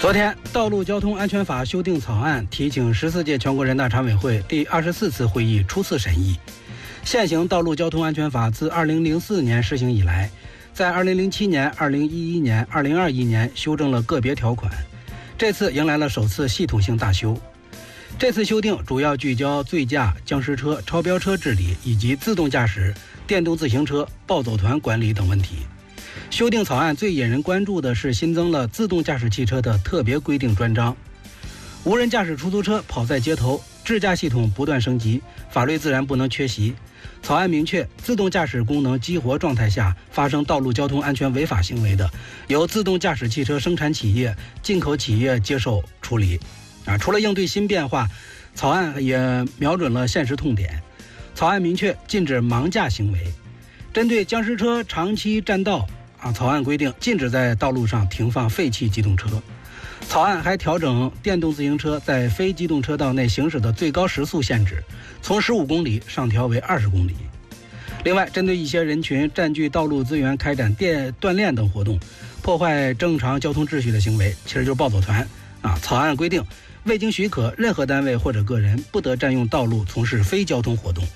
昨天，道路交通安全法修订草案提请14届全国人大常委会第24次会议初次审议。现行道路交通安全法自2004年施行以来，在2007年、2011年、2021年修正了个别条款，这次迎来了首次系统性大修。这次修订主要聚焦醉驾、僵尸车、超标车治理以及自动驾驶、电动自行车、暴走团管理等问题。修订草案最引人关注的是新增了自动驾驶汽车的特别规定专章。无人驾驶出租车跑在街头，智驾系统不断升级，法律自然不能缺席。草案明确，自动驾驶功能激活状态下发生道路交通安全违法行为的，由自动驾驶汽车生产企业、进口企业接受处理。除了应对新变化，草案也瞄准了现实痛点。草案明确禁止盲驾行为，针对僵尸车长期占道，草案规定禁止在道路上停放废弃机动车。草案还调整电动自行车在非机动车道内行驶的最高时速限制，从15公里上调为20公里。另外，针对一些人群占据道路资源开展锻炼等活动，破坏正常交通秩序的行为，其实就是暴走团。草案规定，未经许可，任何单位或者个人不得占用道路从事非交通活动。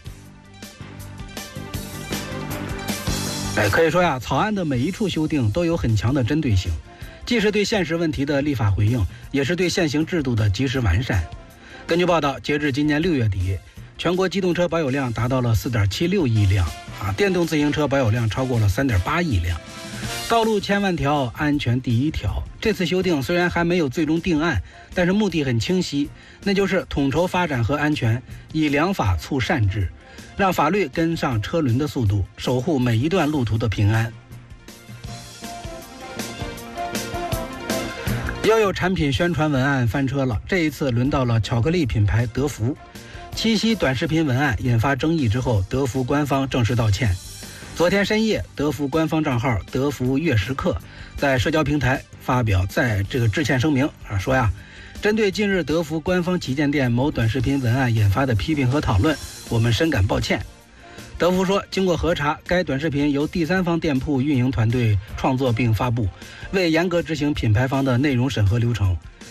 可以说草案的每一处修订都有很强的针对性，既是对现实问题的立法回应，也是对现行制度的及时完善。根据报道，截至今年6月底，全国机动车保有量达到了4.76亿辆，电动自行车保有量超过了3.8亿辆。道路千万条，安全第一条。这次修订虽然还没有最终定案，但是目的很清晰，那就是统筹发展和安全，以良法促善治，让法律跟上车轮的速度，守护每一段路途的平安。又有产品宣传文案翻车了，这一次轮到了巧克力品牌德芙。七夕短视频文案引发争议之后，德芙官方正式道歉。昨天深夜，德芙官方账号德芙悦时刻在社交平台发表致歉声明，说针对近日德芙官方旗舰店某短视频文案引发的批评和讨论，我们深感抱歉。德芙说，经过核查，该短视频由第三方店铺运营团队创作并发布，未严格执行品牌方的内容审核流程，